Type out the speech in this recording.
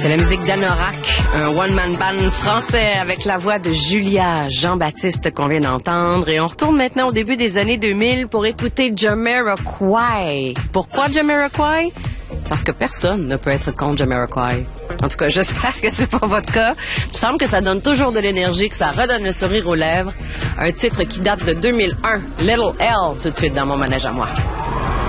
C'est la musique d'Anorak, un one-man band français avec la voix de Julia Jean-Baptiste qu'on vient d'entendre. Et on retourne maintenant au début des années 2000 pour écouter Jamiroquai. Pourquoi Jamiroquai? Parce que personne ne peut être contre Jamiroquai. En tout cas, j'espère que c'est pas votre cas. Il me semble que ça donne toujours de l'énergie, que ça redonne le sourire aux lèvres. Un titre qui date de 2001, Little L, tout de suite dans mon manège à moi.